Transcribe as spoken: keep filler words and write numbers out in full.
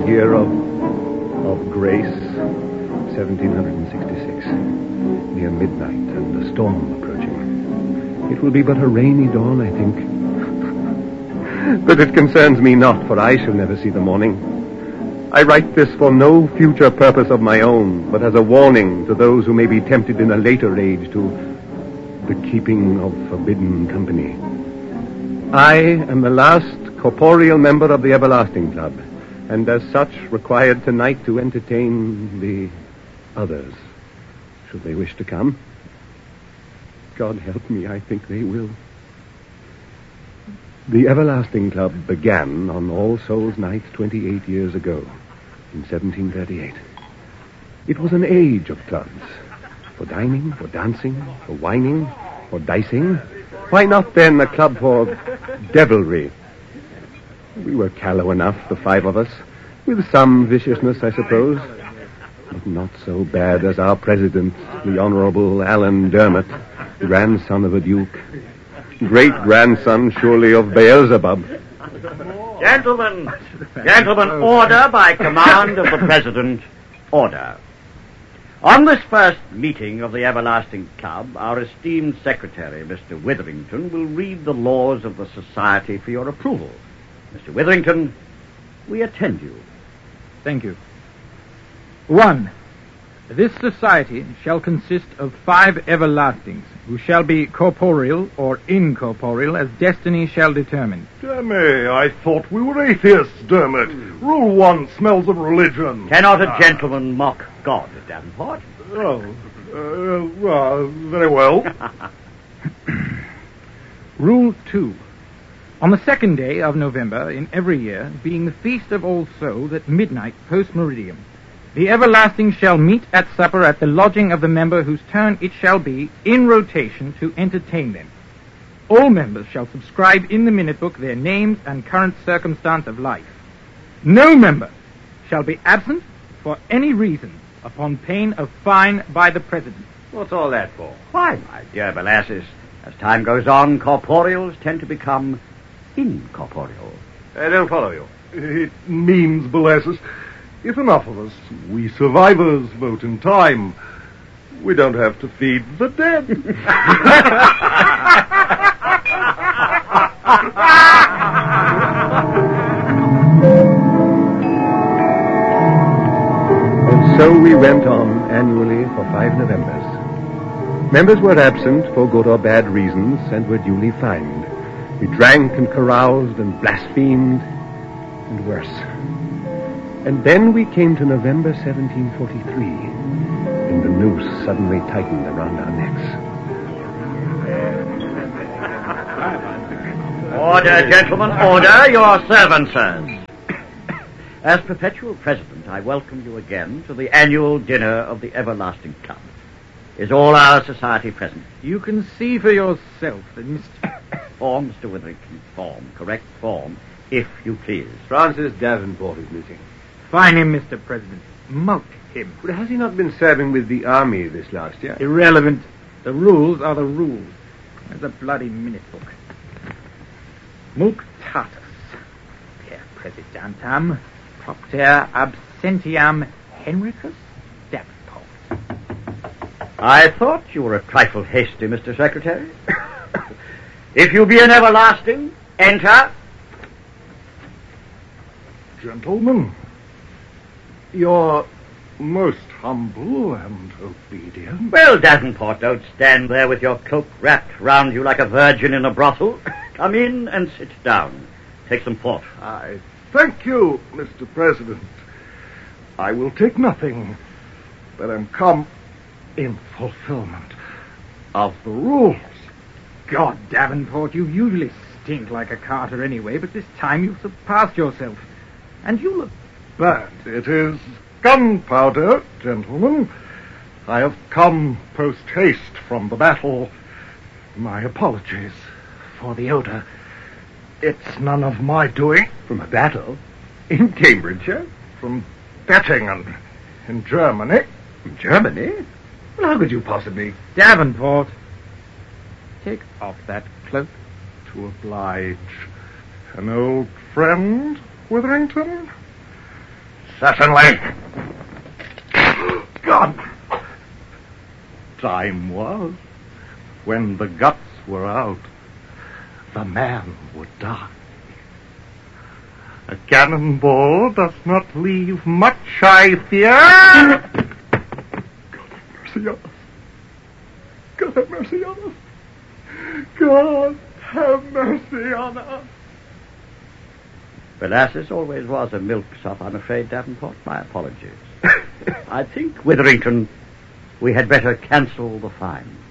year of of grace, seventeen sixty-six. Near midnight and a storm approaching. It will be but a rainy dawn, I think. But it concerns me not, for I shall never see the morning. I write this for no future purpose of my own, but as a warning to those who may be tempted in a later age to the keeping of forbidden company. I am the last corporeal member of the Everlasting Club, and as such required tonight to entertain the others, should they wish to come. God help me, I think they will. The Everlasting Club began on All Souls Night twenty-eight years ago, in seventeen thirty-eight. It was an age of clubs. For dining, for dancing, for whining, for dicing. Why not then a club for devilry? We were callow enough, the five of us, with some viciousness, I suppose, but not so bad as our president, the Honorable Alan Dermot, grandson of a duke, great-grandson, surely, of Beelzebub. Gentlemen, gentlemen, order by command of the president, order. On this first meeting of the Everlasting Club, our esteemed secretary, Mister Witherington, will read the laws of the society for your approval. Mister Witherington, we attend you. Thank you. One, this society shall consist of five everlastings, who shall be corporeal or incorporeal as destiny shall determine. Damme, I thought we were atheists, Dermot. Rule one smells of religion. Cannot a gentleman mock God, Davenport? Oh, uh, uh, very well. Rule two. On the second day of November in every year, being the Feast of All Souls at midnight post-meridium, the Everlasting shall meet at supper at the lodging of the member whose turn it shall be, in rotation, to entertain them. All members shall subscribe in the minute book their names and current circumstance of life. No member shall be absent for any reason upon pain of fine by the President. What's all that for? Why, my dear Belassus, as time goes on, corporeals tend to become incorporeal. I don't follow you. It means, Belassus, if enough of us, we survivors, vote in time, we don't have to feed the dead. And so we went on annually for five Novembers. Members were absent for good or bad reasons and were duly fined. We drank and caroused and blasphemed and worse. And then we came to November seventeen forty-three, and the noose suddenly tightened around our necks. Order, gentlemen, order. Your servant, sirs. As perpetual president, I welcome you again to the annual dinner of the Everlasting Club. Is all our society present? You can see for yourself that Mister Form, Mister Witherington, form, correct form, if you please. Francis Davenport is missing. Fine him, Mister President. Mulct him. But has he not been serving with the army this last year? Irrelevant. The rules are the rules. There's a bloody minute book. Mulctatus. Per Presidentam. Propter absentiam Henricus Davenport. I thought you were a trifle hasty, Mister Secretary. If you be an everlasting, enter. Gentlemen, you're most humble and obedient. Well, Davenport, don't stand there with your cloak wrapped round you like a virgin in a brothel. Come in and sit down. Take some port. I thank you, Mister President. I will take nothing, but am come in fulfillment of the rules. God, Davenport, you usually stink like a carter anyway, but this time you've surpassed yourself. And you look burnt. It is gunpowder, gentlemen. I have come post-haste from the battle. My apologies for the odor. It's none of my doing. From a battle? In Cambridgeshire? From Bettingen, in Germany. In Germany? Well, how could you possibly... Davenport, take off that cloak. To oblige an old friend, Witherington? Certainly. God. Time was when the guts were out. The man would die. A cannonball does not leave much, I fear. God have mercy on us. God have mercy on us. God have mercy on us. Well, as this always was a milksop, I'm afraid, Davenport, my apologies. I think, Witherington, we had better cancel the fine.